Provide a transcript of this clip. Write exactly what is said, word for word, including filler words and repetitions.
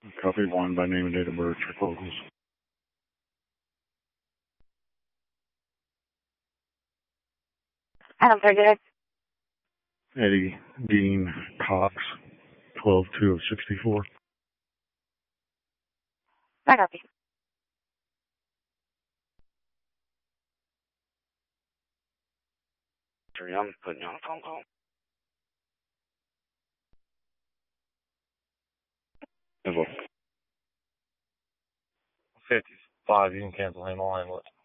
Copy one by name and date of birth, check locals. I don't forget. Eddie Dean Cox, twelve two of sixty-four. I copy. I'm putting you on a phone call. fifty-five, you can cancel him. I'll handle it.